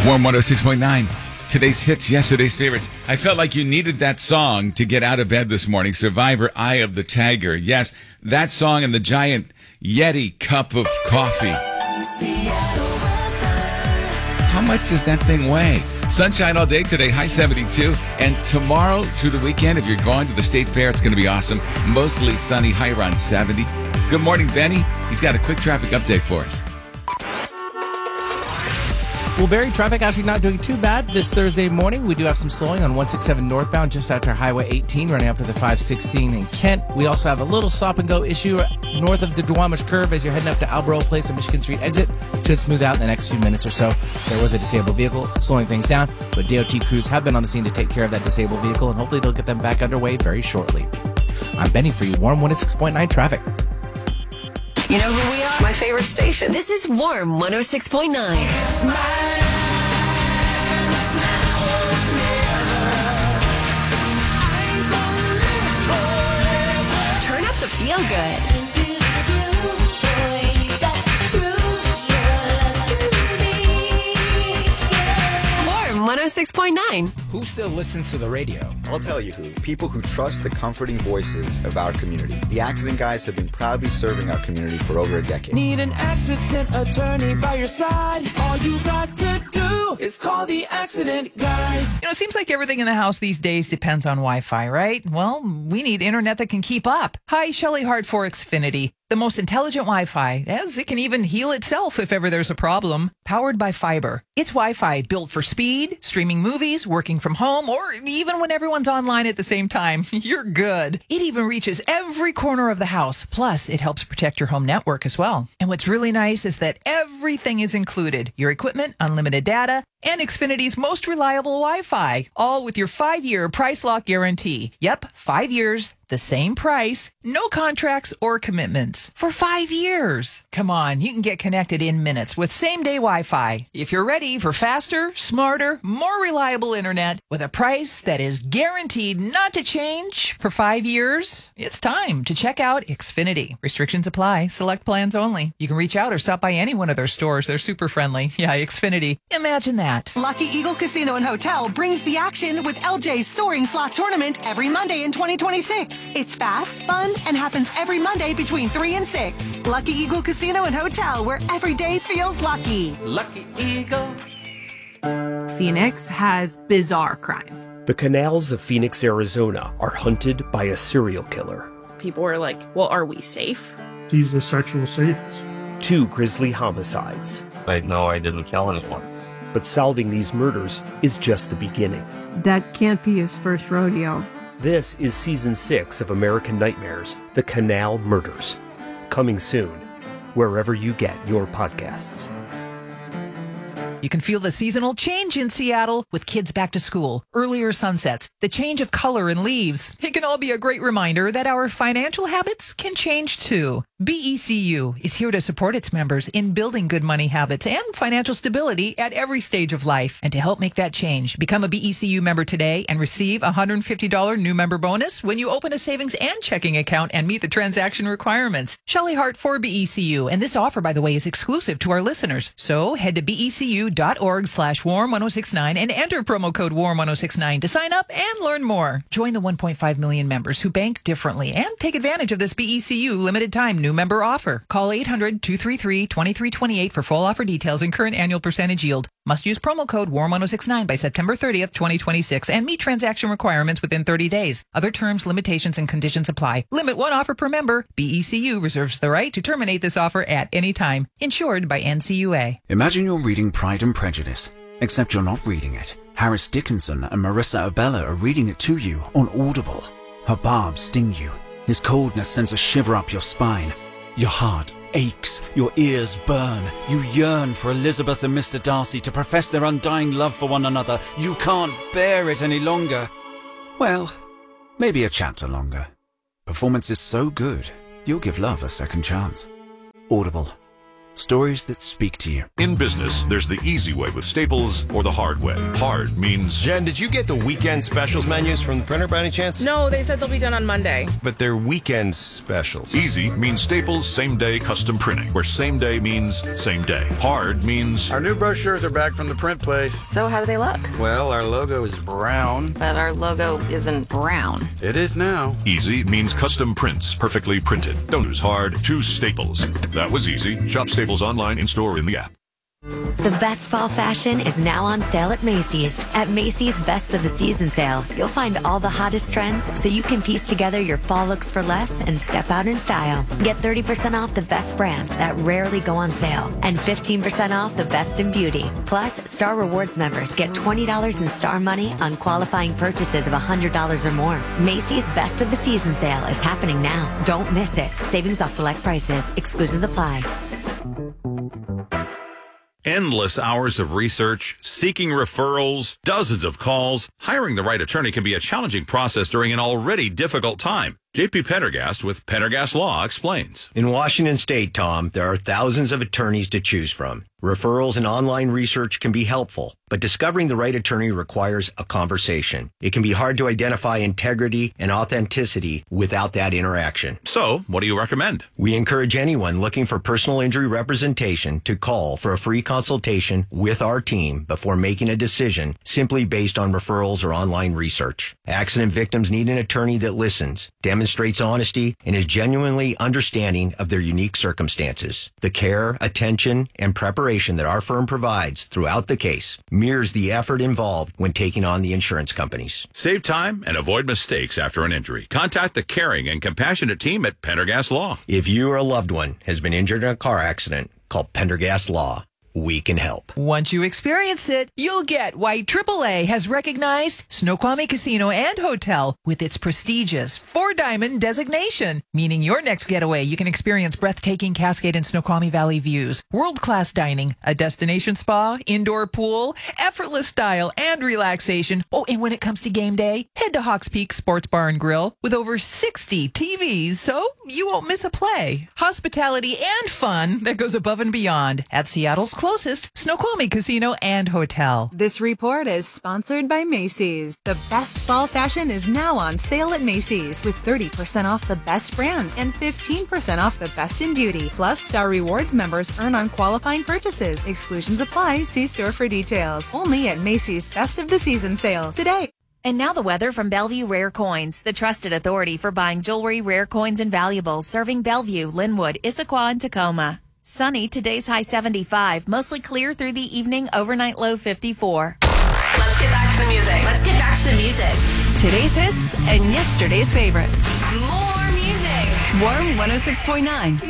Warm 106.9. Today's hits, yesterday's favorites. I felt like you needed that song to get out of bed this morning. Survivor, Eye of the Tiger. Yes, that song and the giant Yeti cup of coffee. How much does that thing weigh? Sunshine all day today, high 72. And tomorrow through the weekend, if you're going to the State Fair, it's going to be awesome. Mostly sunny, high around 70. Good morning, Benny. He's got a quick traffic update for us. Well, Barry, traffic actually not doing too bad this Thursday morning. We do have some slowing on 167 northbound just after Highway 18, running up to the 516 in Kent. We also have a little stop-and-go issue north of the Duwamish Curve as you're heading up to Albro Place and Michigan Street exit. Should smooth out in the next few minutes or so. There was a disabled vehicle slowing things down, but DOT crews have been on the scene to take care of that disabled vehicle, and hopefully they'll get them back underway very shortly. I'm Benny for you, Warm 106.9 traffic. You know who we are? My favorite station. This is Warm 106.9. Turn up the feel good. Warm 106.9. Who still listens to the radio? I'll tell you who. People who trust the comforting voices of our community. The Accident Guys have been proudly serving our community for over a decade. Need an accident attorney by your side? All you got to do is call the Accident Guys. You know, it seems like everything in the house these days depends on Wi-Fi, right? Well, we need internet that can keep up. Hi, Shelley Hart for Xfinity. The most intelligent Wi-Fi, as it can even heal itself if ever there's a problem. Powered by fiber. It's Wi-Fi built for speed, streaming movies, working from home, or even when everyone's online at the same time. You're good. It even reaches every corner of the house. Plus, it helps protect your home network as well. And what's really nice is that everything is included. Your equipment, unlimited data, and Xfinity's most reliable Wi-Fi. All with your 5-year price lock guarantee. Yep, 5 years. The same price, no contracts or commitments for 5 years. Come on, you can get connected in minutes with same-day Wi-Fi. If you're ready for faster, smarter, more reliable internet with a price that is guaranteed not to change for 5 years, it's time to check out Xfinity. Restrictions apply. Select plans only. You can reach out or stop by any one of their stores. They're super friendly. Yeah, Xfinity. Imagine that. Lucky Eagle Casino and Hotel brings the action with LJ's Soaring Slot Tournament every Monday in 2026. It's fast, fun, and happens every Monday between 3 and 6. Lucky Eagle Casino and Hotel, where every day feels lucky. Lucky Eagle. Phoenix has bizarre crime. The canals of Phoenix, Arizona are hunted by a serial killer. People were like, well, are we safe? He's a sexual sadist. 2 grisly homicides. No, I didn't kill anyone. But solving these murders is just the beginning. That can't be his first rodeo. This is Season 6 of American Nightmares, The Canal Murders. Coming soon, wherever you get your podcasts. You can feel the seasonal change in Seattle with kids back to school, earlier sunsets, the change of color in leaves. It can all be a great reminder that our financial habits can change too. BECU is here to support its members in building good money habits and financial stability at every stage of life. And to help make that change, become a BECU member today and receive a $150 new member bonus when you open a savings and checking account and meet the transaction requirements. Shelley Hart for BECU. And this offer, by the way, is exclusive to our listeners. So head to BECU.org/warm1069 and enter promo code warm1069 to sign up and learn more. Join the 1.5 million members who bank differently and take advantage of this BECU limited time new member offer. Call 800-233-2328 for full offer details and current annual percentage yield. Must use promo code warm1069 by September 30th, 2026 and meet transaction requirements within 30 days. Other terms, limitations, and conditions apply. Limit one offer per member. BECU reserves the right to terminate this offer at any time. Insured by NCUA. Imagine you're reading Pride and Prejudice, except you're not reading it. Harris Dickinson and Marissa Abella are reading it to you on Audible. Her barbs sting you. His coldness sends a shiver up your spine. Your heart aches, your ears burn. You yearn for Elizabeth and Mr. Darcy to profess their undying love for one another. You can't bear it any longer. Well, maybe a chapter longer. Performance is so good, you'll give love a second chance. Audible. Stories that speak to you. In business, there's the easy way with Staples or the hard way. Hard means... Jen, did you get the weekend specials menus from the printer by any chance? No, they said they'll be done on Monday. But they're weekend specials. Easy means Staples same-day custom printing, where same day means same day. Hard means... Our new brochures are back from the print place. So how do they look? Well, our logo is brown. But our logo isn't brown. It is now. Easy means custom prints, perfectly printed. Don't use hard, choose Staples. That was easy. Shop Staples online, in-store, or in the app. The best fall fashion is now on sale at Macy's. At Macy's Best of the Season sale, you'll find all the hottest trends so you can piece together your fall looks for less and step out in style. Get 30% off the best brands that rarely go on sale and 15% off the best in beauty. Plus, Star Rewards members get $20 in Star Money on qualifying purchases of $100 or more. Macy's Best of the Season sale is happening now. Don't miss it. Savings off select prices. Exclusions apply. Endless hours of research, seeking referrals, dozens of calls. Hiring the right attorney can be a challenging process during an already difficult time. J.P. Pendergast with Pendergast Law explains. In Washington State, Tom, there are thousands of attorneys to choose from. Referrals and online research can be helpful, but discovering the right attorney requires a conversation. It can be hard to identify integrity and authenticity without that interaction. So, what do you recommend? We encourage anyone looking for personal injury representation to call for a free consultation with our team before making a decision simply based on referrals or online research. Accident victims need an attorney that listens, demonstrates honesty, and is genuinely understanding of their unique circumstances. The care, attention, and preparation that our firm provides throughout the case mirrors the effort involved when taking on the insurance companies. Save time and avoid mistakes after an injury. Contact the caring and compassionate team at Pendergast Law. If you or a loved one has been injured in a car accident, call Pendergast Law. We can help. Once you experience it, you'll get why AAA has recognized Snoqualmie Casino and Hotel with its prestigious 4-diamond designation, meaning your next getaway you can experience breathtaking Cascade and Snoqualmie Valley views, world-class dining, a destination spa, indoor pool, effortless style and relaxation. Oh, and when it comes to game day, head to Hawks Peak Sports Bar and Grill with over 60 TVs, so you won't miss a play. Hospitality and fun that goes above and beyond at Seattle's closest Snoqualmie Casino and Hotel. This report is sponsored by Macy's. The best fall fashion is now on sale at Macy's with 30% off the best brands and 15% off the best in beauty. Plus, Star Rewards members earn on qualifying purchases. Exclusions apply. See store for details. Only at Macy's Best of the Season sale today. And now the weather from Bellevue Rare Coins, the trusted authority for buying jewelry, rare coins, and valuables, serving Bellevue, Linwood, Issaquah, and Tacoma. Sunny, today's high 75, mostly clear through the evening, overnight low 54. Let's get back to the music. Today's hits and yesterday's favorites. More music. Warm 106.9.